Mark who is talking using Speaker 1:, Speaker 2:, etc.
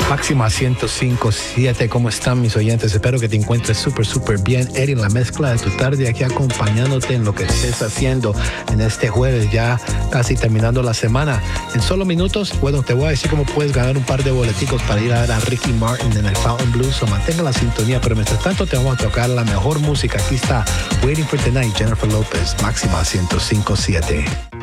Speaker 1: Máxima 105.7, ¿cómo están mis oyentes? Espero que te encuentres súper bien. Eddie, en la mezcla de tu tarde aquí acompañándote en lo que estés haciendo en este jueves, ya casi terminando la semana. En solo minutos, bueno, te voy a decir cómo puedes ganar un par de boleticos para ir a ver a Ricky Martin en el Fountain Blues, o mantenga la sintonía, pero mientras tanto te vamos a tocar la mejor música. Aquí está Waiting for Tonight, Jennifer Lopez, Máxima 105.7.